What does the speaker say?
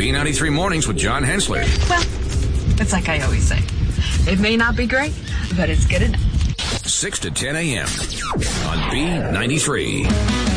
B93 Mornings with John Hensler. Well, it's like I always say. It may not be great, but it's good enough. 6 to 10 a.m. on B93.